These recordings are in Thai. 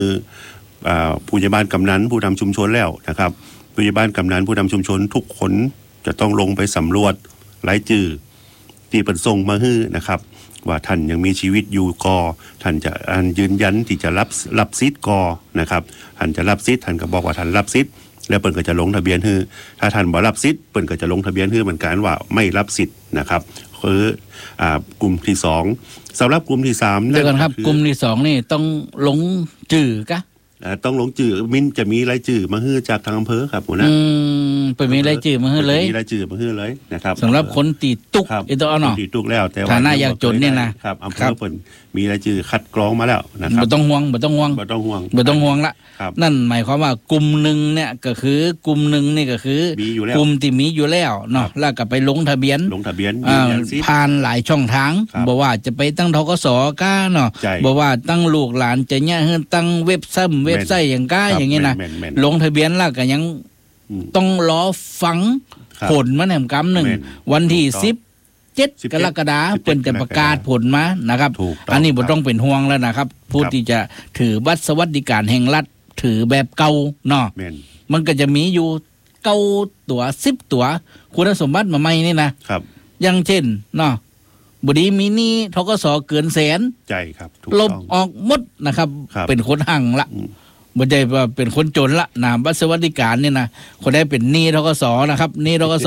ผู้ใหญ่บ้านกำนันผู้นำชุมชนแล้วนะครับผู้ใหญ่บ้านกำนันผู้นำชุมชนทุกคนจะต้องลงไปสำรวจรายชื่อที่เป็นส่งมาให้นะครับว่าท่านยังมีชีวิตอยู่กอท่านจะยืนยันที่จะรับสิทธิ์กอนะครับท่านจะรับสิทธิ์ท่านก็บอกว่าท่านรับสิทธิ์แล้วเปิ้นก็จะลงทะเบียนให้ถ้าท่านบ่รับสิทธิ์เปิ้นก็จะลงทะเบียนให้เหมือนกันว่าไม่รับสิทธิ์นะครับคือกลุ่มที่2สำหรับกลุ่มที่3 เดี๋ยวก่อนครับกลุ่มที่2นี่ต้องลงจื่อกะต้องลงจื่อจะมีรายจื่อมาให้จากทางอำเภอครับหัวหน้าไปมีรายจื่อมาให้เลยมีรายจื่อมาให้เลยนะครับสำหรับคนตีตุกอีตัวเนาะตีตุกแล้วแต่ว่าฐานะยากจนเนี่ยนะครับอำเภอเปิ้นมีรายจื่อคัดกรองมาแล้วนะครับบ่ต้องห่วงละนั่นหมายความว่ากลุ่มนึงเนี่ยก็คือกลุ่มนึงนี่ก็คือกลุ่มที่มีอยู่แล้วเนาะแล้วก็ไปลงทะเบียนผ่านหลายช่องทางบ่ว่าจะไปตั้งธกสก้าเนาะบ่ว่าตั้งลูกหลานจะเนี่ยตั้งเว็บไซต์อย่างก้าอย่างงี้นะลงทะเบียนแล้วก็ยังต้องรอฟังผลมาแหนมกำหนึ่งวันที่17 กรกฎาคมเป็นจะประกาศผลมานะครับอันนี้บ่ต้องเป็นห่วงแล้วนะครับผู้ที่จะถือบัตรสวัสดิการแห่งรัฐถือแบบเก่าเนาะมันก็จะมีอยู่9ตัว10ตัวคุณสมบัติมาใหม่นี่นะครับอย่างเช่นเนาะบ่ดีมีหนี้ธกสเกินแสนใช่ครับลบออกหมดนะครับเป็นคนหั่งละบ่ได้ว่าเป็นคนจนละนะบัตรสวัสดิการนี่นะคนได้เป็นหนี้ธกสนะครับหนี้ธกส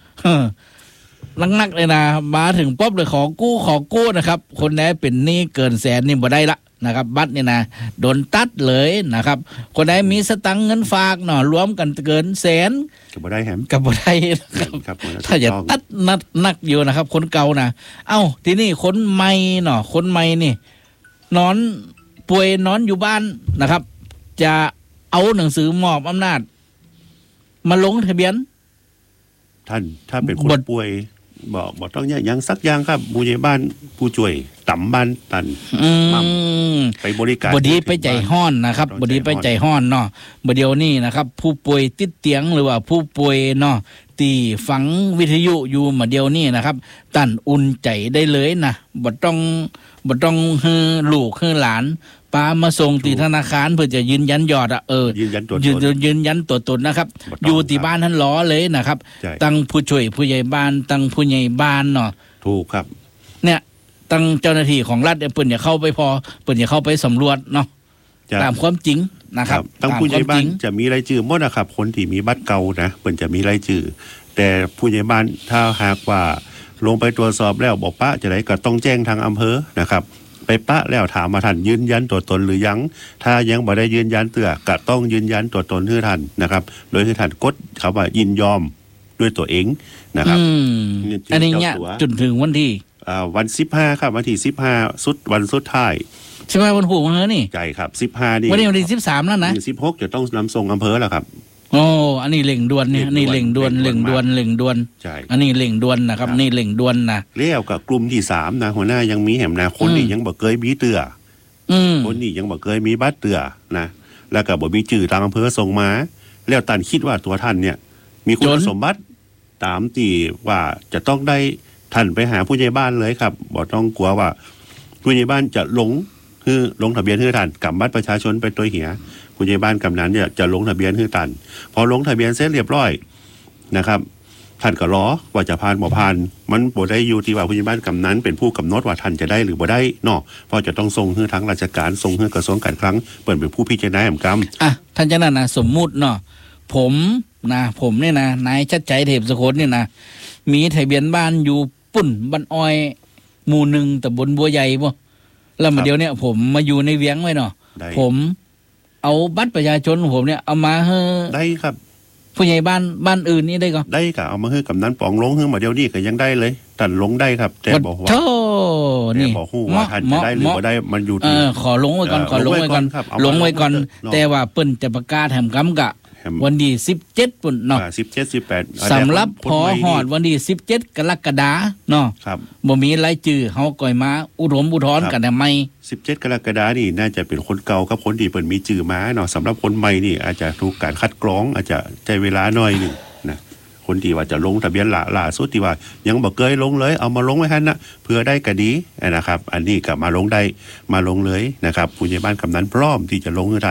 นักเลยนะมาถึงป๊อบเลยขอกู้นะครับคนไหนเป็นหนี้เกินแสนนี่บ่ได้ละนะครับบัตรนี่นะโดนตัดเลยนะครับคนไหนมีสตังค์เงินฝากเนาะรวมกันเกินแสนก็บ่ได้แฮมก็บ่ได้ครับถ้าจะตัดนักอยู่นะครับคนเก่านะเอ้าทีนี้คนใหม่เนาะคนใหม่นี่นอนป่วยนอนอยู่บ้านนะครับจะเอาหนังสือมอบอำนาจมาลงทะเบียนท่านถ้าเป็นคนป่วยบอกต้องยังสักอย่างครับผู้ใหญ่บ้านผู้ช่วยต่ำบ้านตันไปบริการบดีไปใจห้อนนะครับบดีไปใจห้อนเนาะบ่เดียวนี้นะครับผู้ป่วยติดเตียงหรือว่าผู้ป่วยเนาะตีฝังวิทยุอยู่มาเดียวนี้นะครับตันอุ่นใจได้เลยนะบ่ต้องให้ลูกให้หลานป้ามาส่งที่ธนาคารเพื่อจะยืนยันยอดยืนยันตัวตนนะครับอยู่ที่บ้านท่านล้อเลยนะครับตั้งผู้ช่วยผู้ใหญ่บ้านตั้งผู้ใหญ่บ้านเนาะถูกครับเนี่ยตั้งเจ้าหน้าที่ของรัฐเปิ้นอย่าเข้าไปเปิ้นอย่าเข้าไปสำรวจเนาะตามความจริงนะครับตั้งผู้ใหญ่บ้านจะมีรายชื่อหมดนะครับคนที่มีบัตรเก่านะเปิ้นจะมีรายชื่อแต่ผู้ใหญ่บ้านถ้าหากว่าลงไปตรวจสอบแล้วบอกป้าจะได้ก็ต้องแจ้งทางอำเภอนะครับไปปะแล้วถามมาท่านยืนยันตัวตนหรือยังถ้ายังบ่ได้ยืนยันเตื้อก็ต้องยืนยันตัวตนให้ท่านนะครับโดยให้ท่านกดคำว่ายินยอมด้วยตัวเองนะครับอันนี้เนี่ยจนถึงวันที่วัน15ครับวันที่15วันสุดท้ายใช่ไหมวันหูของเธอนี่ใช่ครับ15นี่วันที่13แล้วนะ 16จะต้องนำส่งอำเภอแล้วครับโอ้อันนี้เร่งด่วนเนี่ยนี่เร่งด่วนใช่อันนี้เร่งด่วนนะครับนี่เร่งด่วนนะแล้วกับกลุ่มที่3นะหัวหน้ายังมีแหมนาคนนี่ยังบ่เคยมีเตื้อคนนี่ยังบ่เคยมีบัตรเตื้อนะแล้วก็บ่มีชื่อทางอำเภอส่งมาแล้วตันคิดว่าตัวท่านเนี่ยมีคุณสมบัติตามที่ว่าจะต้องได้ท่านไปหาผู้ใหญ่บ้านเลยครับบ่ต้องกลัวว่าผู้ใหญ่บ้านจะลงทะเบียนให้ท่านกับบัตรประชาชนไปตัวเหียผู้ใหญ่บ้านกำนันเนี่ยจะลงทะเบียนให้ท่านพอลงทะเบียนเสร็จเรียบร้อยนะครับท่านก็รอว่าจะผ่านบ่ผ่านมันบ่ได้อยู่ที่ว่าผู้ใหญ่บ้านกำนันเป็นผู้กำหนดว่าท่านจะได้หรือบ่ได้เนาะเพราะจะต้องส่งให้ทางราชการส่งให้กระทรวงการคลังเปิดเป็นผู้พิจารณาแห่งกรรมท่านเจ้านั่นนะสมมุติเนาะผมเนี่ยนะนายชัดใจเทพสกลเนี่ยนะมีทะเบียนบ้านอยู่ปุ่นบ้านอ้อยหมู่1ตำบลบัวใหญ่บ่แล้วมาเดี๋ยวเนี่ยผมมาอยู่ในเวียงไว้เนาะผมเอาบัตรประชาชนผมเนี่ยเอามาให้ได้ครับผู้ใหญ่บ้านอื่นนี่ได้ก็ได้ก็เอามาให้กำนันป๋องลงให้มาเดี๋ยวนี้ก็ยังได้เลยตันลงได้ครับแต่บอกว่านี่บอกฮู้ว่าท่านจะได้หรือบ่ได้มันอยู่ที่ขอลงไว้ก่อนลงไว้ก่อนแต่ว่าเปิ้นจะประกาศแห่งกำกะวันที่17ปุ่นเนาะ 17 18 สำหรับพอหอดวันที่17 กรกฎาคมเนาะครับบ่มีรายชื่อเฮาก่อยมาอุทรกันได้ไหม 17 กรกฎาคมนี่น่าจะเป็นคนเก่ากับคนที่เปิ้นมีชื่อมาเนาะสำหรับคนใหม่นี่อาจจะถูกการคัดกรองอาจจะใช้เวลาหน่อยนึงนะคนที่ว่าจะลงทะเบียนล่าสุดที่ว่ายังบ่เคยลงเลยเอามาลงไว้หั่นนะเพื่อได้ก็ดีนะครับอันนี้ก็มาลงได้มาลงเลยนะครับผู้ใหญ่บ้านกำนันพร้อมที่จะลงให้